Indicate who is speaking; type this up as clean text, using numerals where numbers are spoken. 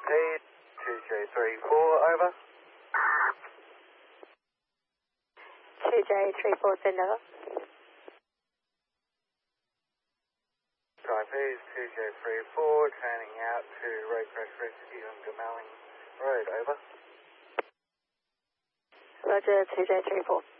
Speaker 1: Type 2J34, over.
Speaker 2: 2J34, send over.
Speaker 1: Type 2J34, turning out to Road Crash Rescue on Gamelling Road, over.
Speaker 2: Roger, 2J34.